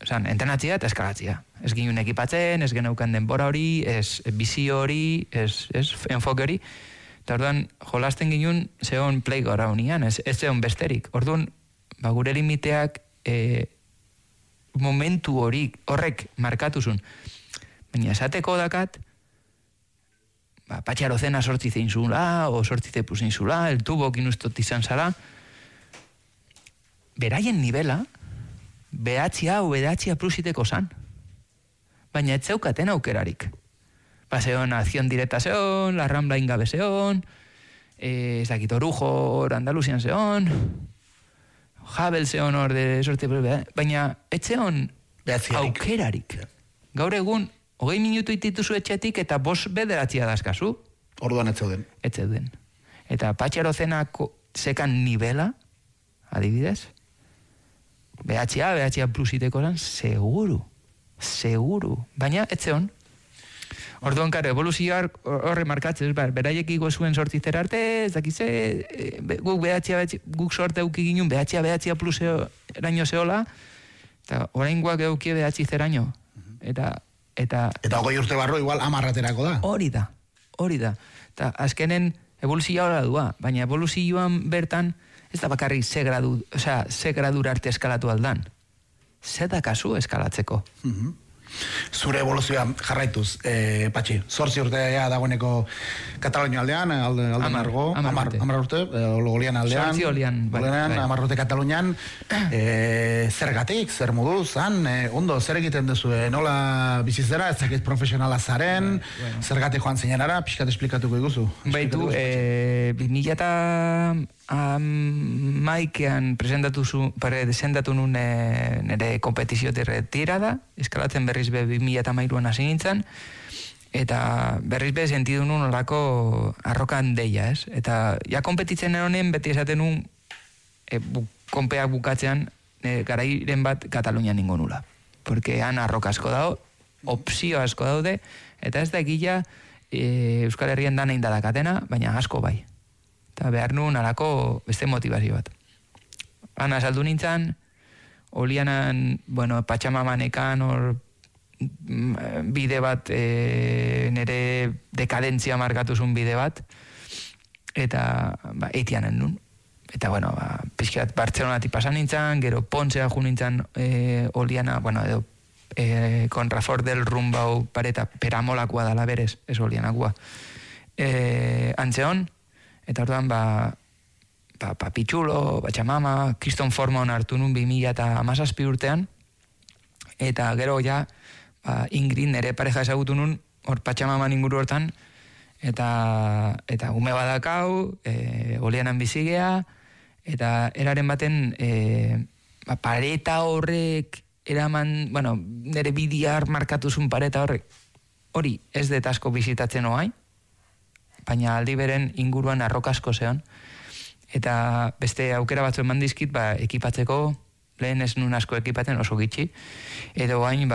entrenatzia eta eskalatzia. Ez ginen ekipatzen, ez geneukan denbora hori, ez bizio hori, ez enfoke hori. Eta orduan, jolasten ginen zeon playgroundian, ez zeon besterik. Orduan, gure limiteak momentu horrek markatuzun. Baina esateko dakat, patxarozena sortzize inzula, o sortzize plus inzula, el tubok inustot izan zara, beraien nivela, behatxia o behatxia plusiteko zan. Baina ez zeukaten aukerarik. Zeon, acción directa zeon, la Rambla ingabe zeon, ez dakit Orujo, Andaluzian zeon, Jabel zeon hor de sortzi, baina ez zeon aukerarik. Gaur egun, 20 minutu itituzu etxetik eta 5 bederatxia dazkazu. Orduan ez zeuden. Ez zeuden. Eta patxarozenako zekan nivela, adibidez, behatxia plusiteko zan, seguru. Baina ez zeon. Orduan, karo, evoluzioa horre markatzen, beraiek igo zuen sortzitera arte, ez dakize, guk sorte euki ginen, behatxia plus eraino zehola, eta oraingoak euki behatxi zeraino. Eta 20 urte barro igual 10 da. Hori da. Eta azkenen evoluzioa horra dua, baina evoluzioan bertan ez da bakarrik ze gradura arte eskalatu aldan. Ze da kasu eskalatzeko. Zure evoluzioa jarraituz, Patxi, 8 urtea dagoeneko Katalonio aldean, alden argo, 10 urte, Olian aldean, 10 urte Katalonian, zergatik, zer moduz, ondo, zer egiten duzu, nola bizizera, ez dakit profesionala zaren, zergatik joan zinenara, pixkat esplikatuko iguzu. Baitu, 2008an presentatu nun nire kompetizio retirada, eskalatzen berriz be 2013an hasi nintzen, eta berriz be sentidu nun olako arrokan deia, ez? Eta ja kompetitzen honen beti esaten nun konpeak bukatzean garairen bat Katalunian ningo nula. Porque han arroka asko dago, opzio asko daude, eta ez da egila Euskal Herrian dana indadakatena, baina asko bai. Eta behar nuen alako beste motivazio bat. Ana saldu nintzen, Olianan, Patxamamanekan, hor bide bat, nire dekadentzia markatuzun bide bat, eta eitianen nun. Eta, pixkat Bartzelonatik pasan nintzen, gero Pontzea ju nintzen Oliana, edo Kontrafort del Rumbau pareta, peramolakoa dala berez, ez Olianakua. Antzeon, eta orduan, Pitxulo, Batxamama, Kriston Formon hartu nun 2017 urtean, eta gero ja, Ingrid nere pareja ezagutu nun, hor Patxamaman inguru hortan, eta ume badakau, Olianan bizigea, eta eraren baten, pareta horrek, eraman, nere bidiar markatuzun pareta horrek, hori ez dut asko bizitatzen oai, baina aldi beren inguruan arrokasko zeon, eta beste aukera batzu eman dizkit, ekipatzeko, lehen ez nun asko ekipatzen oso gitxi, edo hain,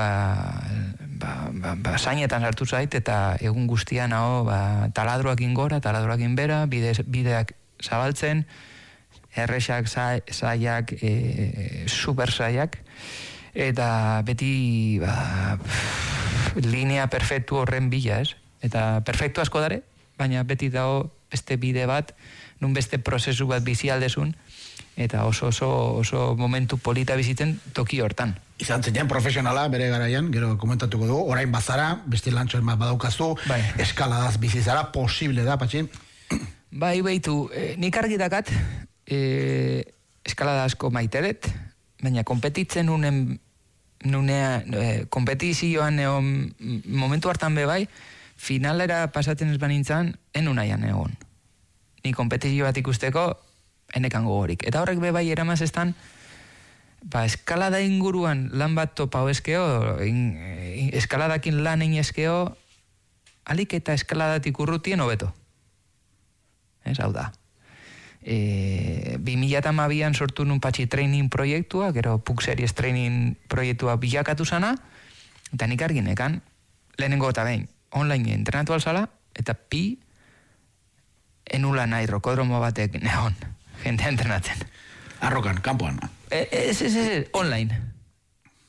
zainetan sartu zait, eta egun guztian taladroakin gora, taladroakin bera, bideak zabaltzen, erresak, zaiak, super zaiak, eta beti linea perfektu horren bila, ez? Eta perfektu asko dare, baina beti dago beste bide bat, nun beste prozesu bat bizi aldezun, eta oso momentu polita bizitzen toki hortan. Izan zen profesionala bere garaian, gero komentatuko dugu, orain bazara, beste lantxoen bat badaukazu, eskaladaz bizizara, posible da, Patxi? Bai, baitu, nik argitakat, eskalada asko maiteret, baina kompetitzen kompetizioan momentu hartan bai, finalera pasatzen ez banintzan, enunaian egon. Ni kompetizio bat ikusteko, enekan gogorik. Eta horrek bai eramaz estan, eskalada inguruan lan bat topau eskeo, eskaladakin lan egin eskeo, alik eta eskaladatik urrutien hobeto. Ez, hau da. 2012an sortu nun Patxi training proiektua, gero Puck Series training proiektua bilakatu zana, eta nik arginekan, lehenengo eta behin, online entrenatu alzala, eta enula nahi rokodromo batek neon, jendea entrenatzen. Arrokan, kampuan. Ez, online.